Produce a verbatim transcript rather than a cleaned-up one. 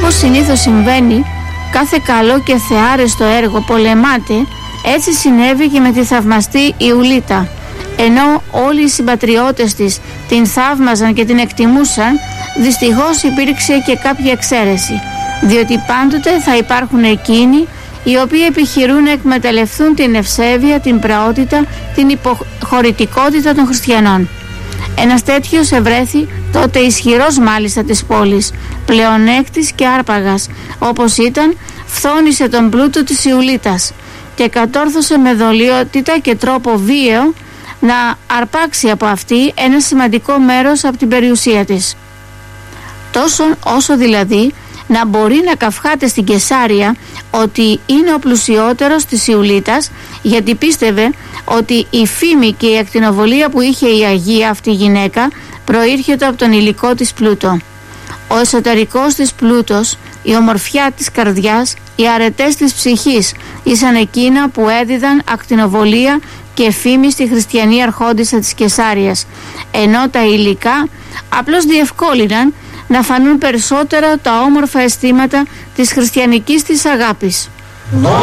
όπως συνήθως συμβαίνει, κάθε καλό και θεάρεστο έργο πολεμάται. Έτσι συνέβη και με τη θαυμαστή Ιουλίτα. Ενώ όλοι οι συμπατριώτες της την θαύμαζαν και την εκτιμούσαν, δυστυχώς υπήρξε και κάποια εξαίρεση, διότι πάντοτε θα υπάρχουν εκείνοι οι οποίοι επιχειρούν να εκμεταλλευτούν την ευσέβεια, την πραότητα, την υποχωρητικότητα των χριστιανών. Ένας τέτοιος ευρέθη τότε ισχυρός μάλιστα της πόλης, πλεονέκτης και άρπαγας, όπως ήταν, φθόνησε τον πλούτο της Ιουλίτας και κατόρθωσε με δολιότητα και τρόπο βίαιο να αρπάξει από αυτή ένα σημαντικό μέρος από την περιουσία της. Τόσο όσο δηλαδή να μπορεί να καυχάται στην Καισάρια ότι είναι ο πλουσιότερος της Ιουλίτας, γιατί πίστευε ότι η φήμη και η ακτινοβολία που είχε η Αγία αυτή γυναίκα προήρχεται από τον υλικό της πλούτο. Ο εσωτερικός της πλούτος, η ομορφιά της καρδιάς, οι αρετές της ψυχής ήσαν εκείνα που έδιδαν ακτινοβολία και φήμη στη χριστιανή αρχόντισσα της Καισάριας, ενώ τα υλικά απλώς διευκόλυναν να φανούν περισσότερο τα όμορφα αισθήματα της χριστιανικής της αγάπης.